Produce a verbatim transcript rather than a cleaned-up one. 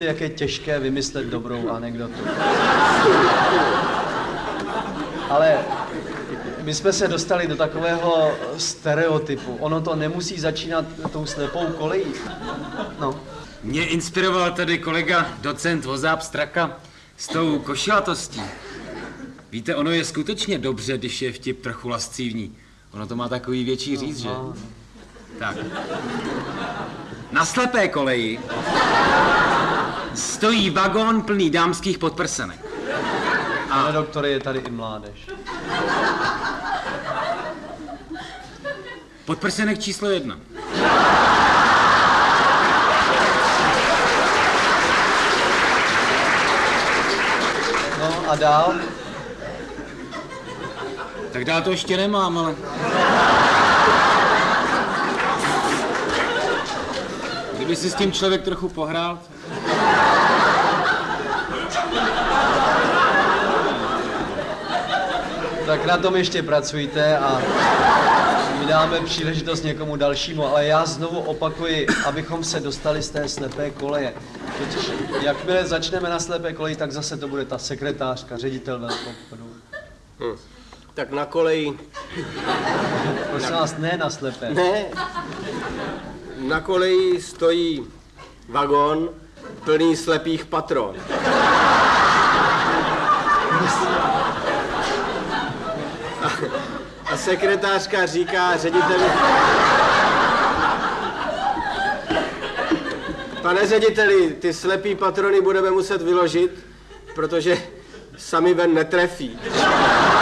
Jak je těžké vymyslet dobrou anekdotu. Ale my jsme se dostali do takového stereotypu. Ono to nemusí začínat tou slepou kolejí. No. Mě inspiroval tady kolega docent Vozáb Straka s tou košilatostí. Víte, ono je skutečně dobře, když je vtip trochu lascivní. Ono to má takový větší říz, že? Tak. Na slepé koleji stojí vagón plný dámských podprsenek. A pane doktore, je tady i mládež. Podprsenek číslo jedna. No a dál? Tak dál to ještě nemám, ale... Kdyby si s tím člověk trochu pohrál... Tak na tom ještě pracujte a my dáme příležitost někomu dalšímu, ale já znovu opakuji, abychom se dostali z té slepé koleje. Totiž jakmile začneme na slepé koleji, tak zase to bude ta sekretářka, ředitel velkoobchodu. Hm. Tak na koleji... Prosím vás, ne na slepé. Ne. Na koleji stojí vagón plný slepých patron. A, a sekretářka říká řediteli... Pane řediteli, ty slepý patrony budeme muset vyložit, protože sami ven netrefí.